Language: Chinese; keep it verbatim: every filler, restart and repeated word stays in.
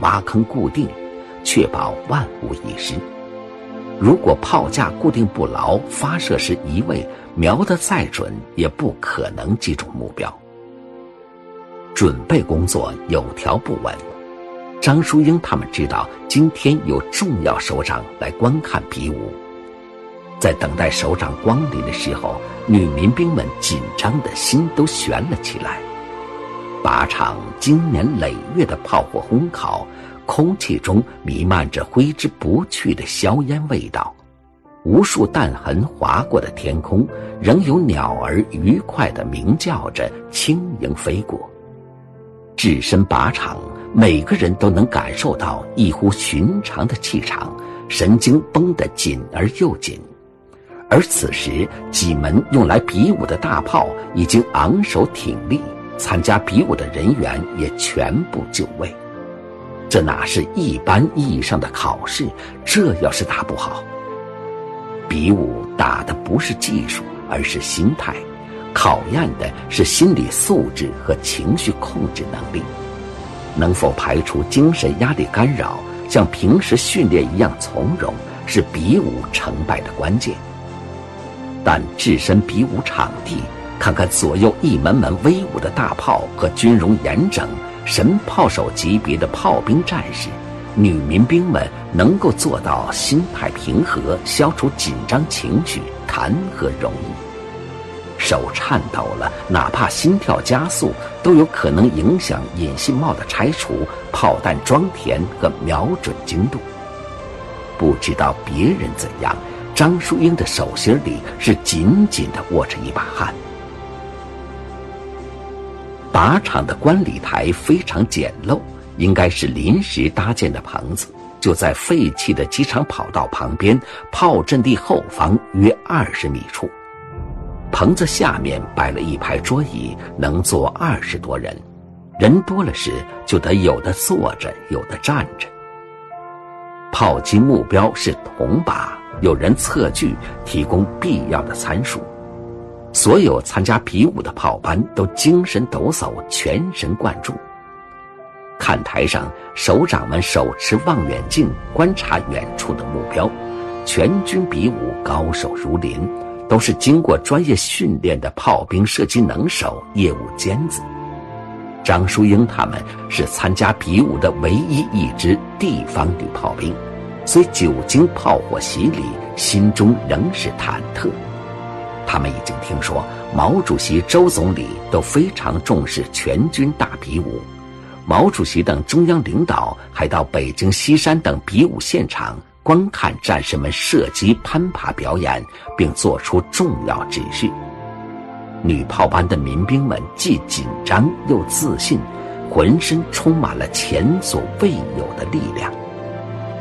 挖坑固定，确保万无一失。如果炮架固定不牢，发射时移位，瞄得再准，也不可能击中目标。准备工作有条不紊。张淑英他们知道今天有重要首长来观看比武，在等待首长光临的时候，女民兵们紧张的心都悬了起来。靶场经年累月的炮火烘烤，空气中弥漫着挥之不去的硝烟味道，无数弹痕划过的天空，仍有鸟儿愉快地鸣叫着轻盈飞过。置身靶场，每个人都能感受到异乎寻常的气场，神经绷得紧而又紧。而此时，几门用来比武的大炮已经昂首挺立，参加比武的人员也全部就位。这哪是一般意义上的考试，这要是打不好，比武打的不是技术，而是心态，考验的是心理素质和情绪控制能力。能否排除精神压力干扰，像平时训练一样从容，是比武成败的关键。但置身比武场地，看看左右一门门威武的大炮和军容严整、神炮手级别的炮兵战士，女民兵们能够做到心态平和，消除紧张情绪，谈何容易？手颤抖了，哪怕心跳加速，都有可能影响引信帽的拆除、炮弹装填和瞄准精度。不知道别人怎样，张淑英的手心里是紧紧地握着一把汗。靶场的观礼台非常简陋，应该是临时搭建的棚子，就在废弃的机场跑道旁边，炮阵地后方约二十米处。棚子下面摆了一排桌椅，能坐二十多人，人多了时就得有的坐着，有的站着。炮击目标是铜靶，有人测距，提供必要的参数。所有参加比武的炮班都精神抖擞，全神贯注。看台上，首长们手持望远镜观察远处的目标。全军比武高手如林，都是经过专业训练的炮兵射击能手，业务尖子。张淑英他们是参加比武的唯一一支地方女炮兵，虽久经炮火洗礼，心中仍是忐忑。他们已经听说毛主席、周总理都非常重视全军大比武，毛主席等中央领导还到北京西山等比武现场观看战士们射击攀爬表演，并作出重要指示。女炮班的民兵们既紧张又自信，浑身充满了前所未有的力量。